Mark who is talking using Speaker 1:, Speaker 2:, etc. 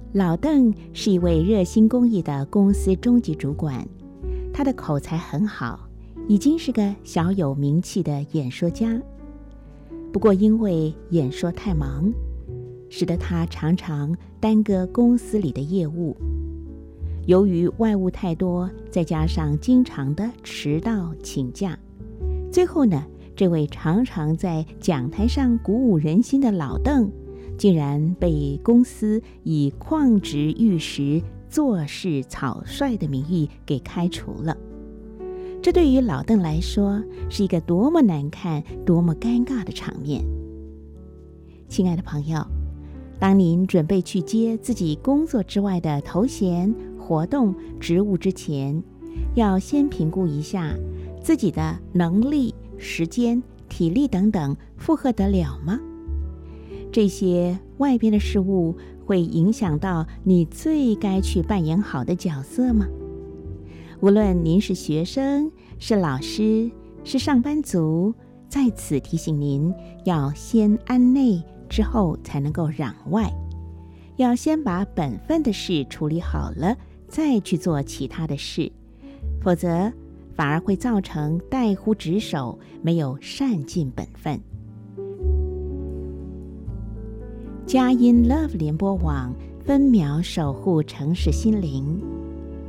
Speaker 1: 老邓是一位热心公益的公司中级主管，他的口才很好，已经是个小有名气的演说家。不过因为演说太忙，使得他常常耽搁公司里的业务。由于外务太多，再加上经常的迟到请假，最后呢，这位常常在讲台上鼓舞人心的老邓，竟然被公司以旷职玉石、做事草率的名义给开除了。这对于老邓来说是一个多么难看、多么尴尬的场面。亲爱的朋友，当您准备去接自己工作之外的头衔、活动、职务之前，要先评估一下自己的能力、时间、体力等等负荷得了吗？这些外边的事物会影响到你最该去扮演好的角色吗？无论您是学生、是老师、是上班族，在此提醒您，要先安内，之后才能够攘外。要先把本分的事处理好了，再去做其他的事，否则反而会造成怠忽职守，没有善尽本分。佳音 Love 联播网分秒守护城市心灵。